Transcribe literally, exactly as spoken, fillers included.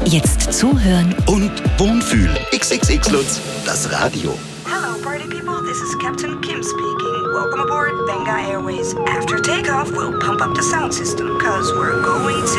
Jetzt zuhören und Wohnfühl. X X X Lutz, das Radio. Hello, party people. This is Captain Kim speaking. Welcome aboard Benga Airways. After takeoff, we'll pump up the sound system, cause we're going to...